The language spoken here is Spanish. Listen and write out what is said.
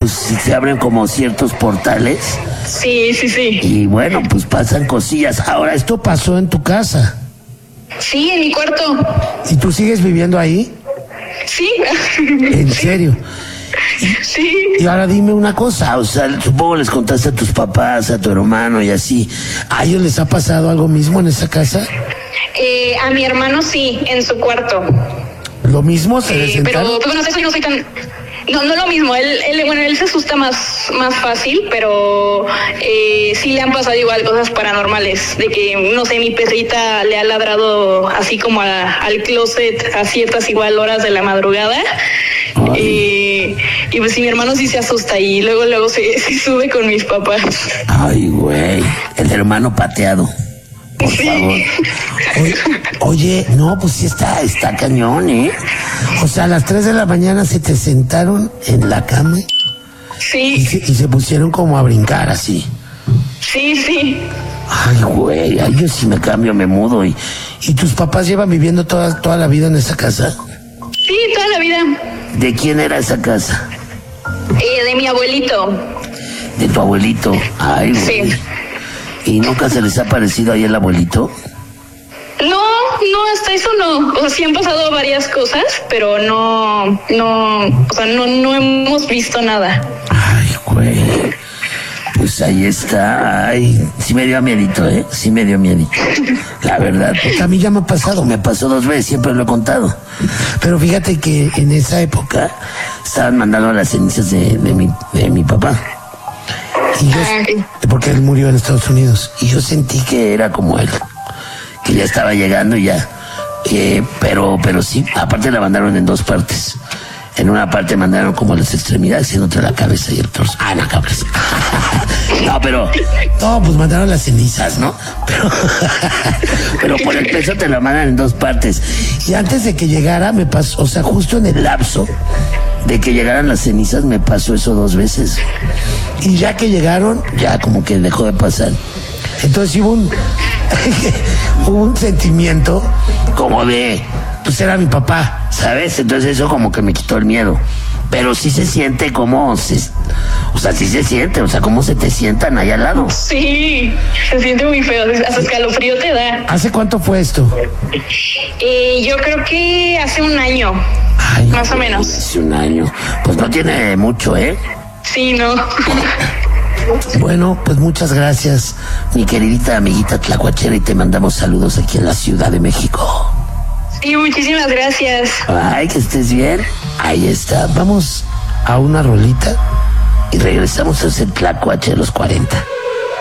pues se abren como ciertos portales. Sí. Y bueno, pues pasan cosillas. Ahora, esto pasó en tu casa. Sí, en mi cuarto. ¿Y tú sigues viviendo ahí? Sí. ¿En serio? Sí. Y ahora dime una cosa, o sea, supongo les contaste a tus papás, a tu hermano y así. ¿A ellos les ha pasado algo mismo en esa casa? A mi hermano sí, en su cuarto. ¿Lo mismo se les Pero sentaron? pues, bueno, eso yo no soy tan... No lo mismo, él se asusta más fácil, pero sí le han pasado igual cosas paranormales, de que, no sé, mi perrita le ha ladrado así como al closet a ciertas igual horas de la madrugada, y pues sí, mi hermano sí se asusta y luego se sube con mis papás. Ay, güey, el hermano pateado. Por favor. Oye, no, pues sí está cañón, ¿eh? O sea, a las 3 de la mañana se te sentaron en la cama Sí. y se pusieron como a brincar así. Sí. Ay, güey, yo sí me cambio, me mudo. ¿Y tus papás llevan viviendo toda la vida en esa casa? Sí, toda la vida. ¿De quién era esa casa? De mi abuelito. De tu abuelito. Ay, güey. Sí. ¿Y nunca se les ha parecido ahí el abuelito? No, hasta eso no. O sea, sí han pasado varias cosas, pero no, o sea, no hemos visto nada. Ay, güey. Pues ahí está. Ay, sí me dio miedito, ¿eh? Sí me dio miedito. La verdad, porque a mí ya me pasó 2 veces, siempre lo he contado. Pero fíjate que en esa época estaban mandando las cenizas de mi papá. Y yo, porque él murió en Estados Unidos. Y yo sentí que era como él, que ya estaba llegando y ya. Pero sí, aparte la mandaron en 2 partes. En una parte mandaron como las extremidades y en otra la cabeza y el torso. Ah, la cabeza. No, pues mandaron las cenizas, ¿no? Pero por el peso te la mandan en 2 partes. Y antes de que llegara me pasó, o sea, justo en el lapso de que llegaran las cenizas me pasó eso 2 veces. Y ya que llegaron, ya como que dejó de pasar. Entonces hubo un sentimiento como de, pues era mi papá, ¿sabes? Entonces eso como que me quitó el miedo. Pero sí se siente como, sí se siente, o sea, cómo se te sientan ahí al lado. Sí, se siente muy feo, hasta escalofrío te da. ¿Hace cuánto fue esto? Yo creo que hace un año, Ay, más o menos. Hace un año. Pues no tiene mucho, ¿eh? Sí, no. Bueno, pues muchas gracias, mi queridita amiguita tlacuachera, y te mandamos saludos aquí en la Ciudad de México. Sí, muchísimas gracias. Ay, que estés bien. Ahí está. Vamos a una rolita y regresamos a ese tlacuache de los 40.